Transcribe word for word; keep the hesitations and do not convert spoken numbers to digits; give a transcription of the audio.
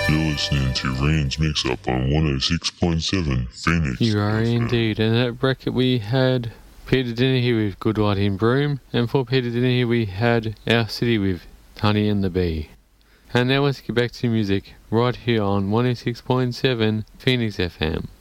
You're listening to Rain's Mix Up on one oh six point seven Phoenix. You are F M. indeed. And at bracket we had Peter Dennehy with Good Light in Broome, and for Peter Dennehy we had Our City with Honey and the Bee. And now let's get back to music right here on one oh six point seven Phoenix F M.